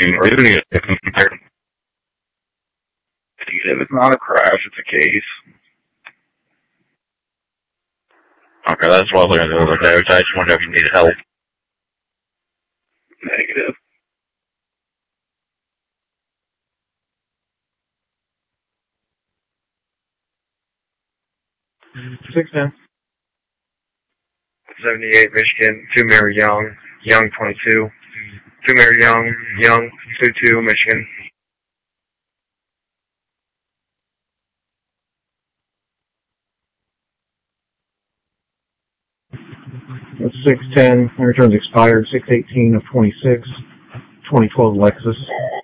Really, if it's not a crash, it's a case. Okay, that's what I was looking at the other day. I just wondered if you needed help. Negative. $610. 78 Michigan, 2 Mary Young, Young 22. 2 Mary Young, Young 22 Michigan. That's 610. My return's expired. 618 of 26. 2012 Lexus.